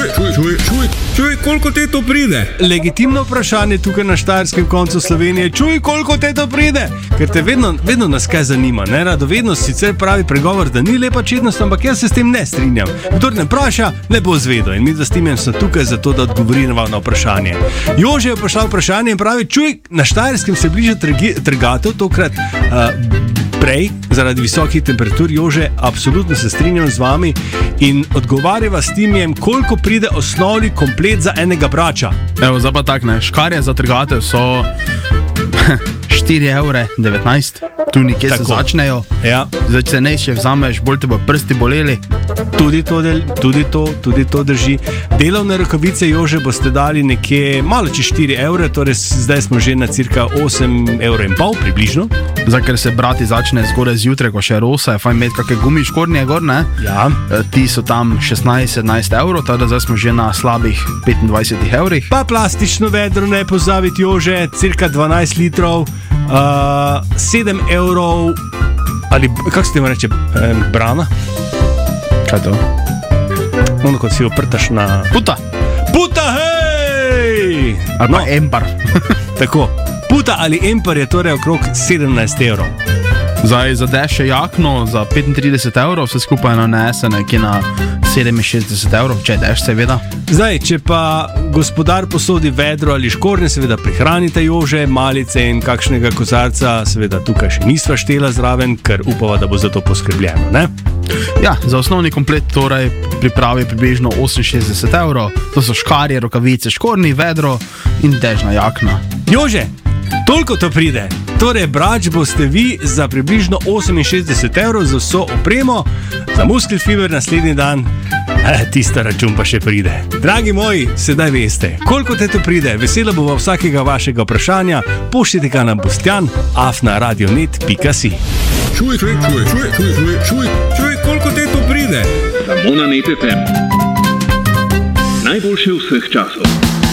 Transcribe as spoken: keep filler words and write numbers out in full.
čuj, čuj, čuj, čuj, čuj, koliko te to pride? Legitimno vprašanje tukaj na štajerskem koncu Slovenije, čuj, koliko te to pride? Ker te vedno, vedno nas kaj zanima, ne? Radovednost sicer pravi pregovor, da ni lepa čednost, ampak jaz se s tem ne strinjam. Kdor ne vpraša, ne bo zvedel. In mi za Stimjem smo tukaj zato, da odgovorim na vprašanje. Jože je vprašal vprašanje in pravi, čuj, na Štajerskem se bliža trgi, trgatev, tokrat uh, prej, zaradi visokih temperatur. Jože, absolutno se strinjam z vami in odgovarjava s Stimjem, koliko pride osnovni komplet za enega brača. Evo, zdaj pa tak, ne, škarje za trgatev so štiri evre devetnajst, tu nekje se začnejo. Ja. Zdaj, če ne, če vzameš, bolj te bo prsti boleli. Tudi to, del, tudi to, tudi to drži. Delovne rokavice, Jože, boste dali nekje malo čez štiri evre, torej zdaj smo že na cirka osem evrov in pol, približno. Zdaj, ker se brati začne zgodaj zjutraj, ko še rosa, je fajn imeti kakšne gumiškornje gor, ne? Ja. E, ti so tam šestnajst sedemnajst evrov, teda zdaj smo že na slabih petindvajset evrih. Pa plastično vedro ne pozabiti, Jože, cirka dvanajst litrov, uh, sedem evrov, ali kako se temu reče, eh, brana? Kaj to? Ono, kot si oprtaš na... Puta! Puta, hej! Ali no. Pa empar. Tako. Puta ali empar je torej okrog sedemnajst evrov. Zdaj, za deše jakno za petintrideset evrov, vse skupaj nanese nekje na sedeminšestdeset evrov, če je deš, seveda. Zdaj, če pa gospodar posodi vedro ali škornje, seveda prihranite, Jože, malice in kakšnega kozarca, seveda tukaj še nisva štela zraven, ker upava, da bo za to poskrbljeno, ne? Ja, za osnovni komplet torej pripravi približno oseminšestdeset evrov, to so škarje, rokavice, škornji, vedro in dežna jakna. Jože, toliko to pride. Torej, brač boste vi za približno oseminšestdeset evrov za vso opremo, za Muskel Fiber naslednji dan, eh, tista račun pa še pride. Dragi moji, sedaj veste, koliko te to pride. Vesela bova vsakega vašega vprašanja, pošljite ga na boštjan afna radionet pika si. Čuj, čuj, čuj, čuj, čuj, čuj, čuj, čuj, koliko te to pride? Ramona Net F M. Najboljše vseh časov.